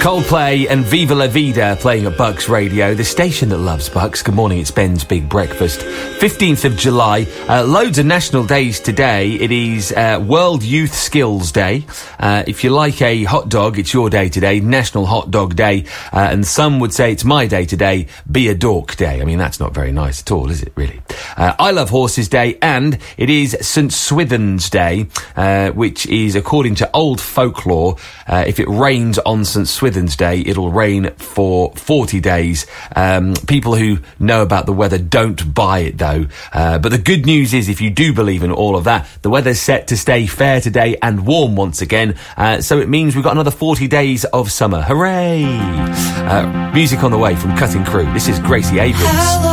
Coldplay and Viva La Vida playing at Bucks Radio, the station that loves Bucks. Good morning, it's Ben's Big Breakfast. 15th of July, loads of national days today. It is World Youth Skills Day. If you like a hot dog, it's your day today, National Hot Dog Day. And some would say it's my day today, Be a Dork Day. I mean, that's not very nice at all, is it, really? I Love Horses Day, and it is St Swithin's Day, which is, according to old folklore, if it rains on St Swithin's Day, it'll rain for 40 days. People who know about the weather don't buy it, though. But the good news is, if you do believe in all of that, the weather's set to stay fair today and warm once again. So it means we've got another 40 days of summer. Hooray! Music on the way from Cutting Crew. This is Gracie Abrams.